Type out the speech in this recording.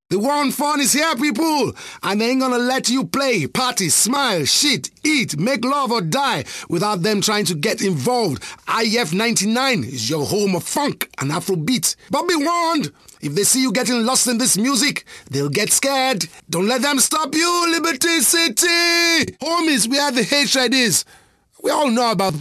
The one fun is here, people, and they ain't gonna let you play, party, smile, shit, eat, make love or die without them trying to get involved. IF 99 is your home of funk and Afrobeat. But be warned, if they see you getting lost in this music, they'll get scared. Don't let them stop you, Liberty City! Homies, where the hatred is. We all know about